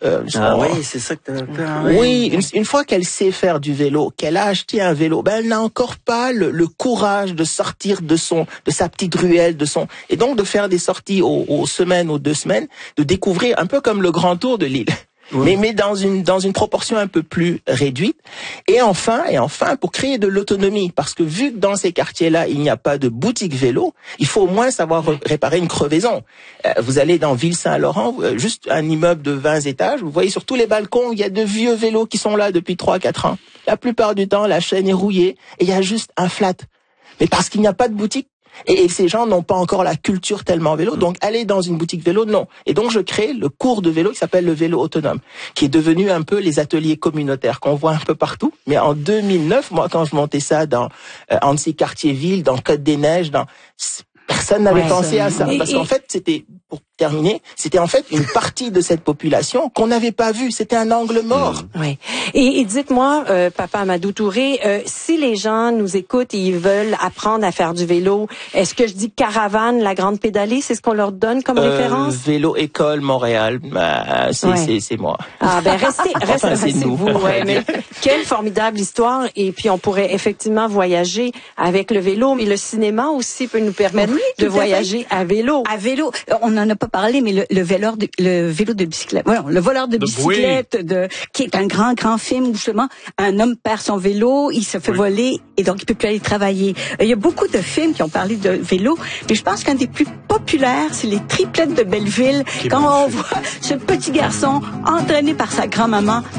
Oui, c'est ça que t'as peur. Oui, une fois qu'elle sait faire du vélo, qu'elle a acheté un vélo, elle n'a encore pas le courage de sortir de sa petite ruelle, et donc de faire des sorties aux semaines, aux 2 semaines, de découvrir un peu comme le grand tour de l'île. Oui. Mais dans une proportion un peu plus réduite. Et enfin, pour créer de l'autonomie, parce que vu que dans ces quartiers-là, il n'y a pas de boutique vélo, il faut au moins savoir réparer une crevaison. Vous allez dans Ville-Saint-Laurent, juste un immeuble de 20 étages, vous voyez sur tous les balcons, il y a de vieux vélos qui sont là depuis 3-4 ans. La plupart du temps, la chaîne est rouillée et il y a juste un flat. Mais parce qu'il n'y a pas de boutique. Et ces gens n'ont pas encore la culture tellement vélo, donc aller dans une boutique vélo, non. Et donc je crée le cours de vélo qui s'appelle le vélo autonome, qui est devenu un peu les ateliers communautaires qu'on voit un peu partout. Mais en 2009, moi quand je montais ça dans Annecy-Cartierville, dans Côte-des-Neiges, personne n'avait pensé à ça. Parce qu'en fait, pour terminer, c'était en fait une partie de cette population qu'on n'avait pas vue. C'était un angle mort. Oui. Et dites-moi, Papa Amadou Touré, si les gens nous écoutent et ils veulent apprendre à faire du vélo, est-ce que je dis Caravane, la grande pédalée, c'est ce qu'on leur donne comme référence? Vélo École Montréal, c'est moi. Ah ben restez vous. Ouais, mais quelle formidable histoire. Et puis on pourrait effectivement voyager avec le vélo, mais le cinéma aussi peut nous permettre de voyager à vélo. À vélo, on n'en a pas parlé, mais le vélo de bicyclette. Voilà, le voleur de bicyclette, qui est un grand film où justement un homme perd son vélo, il se fait voler et donc il peut plus aller travailler. Il y a beaucoup de films qui ont parlé de vélo, mais je pense qu'un des plus populaires, c'est les Triplettes de Belleville, quand on voit ce petit garçon entraîné par sa grand-maman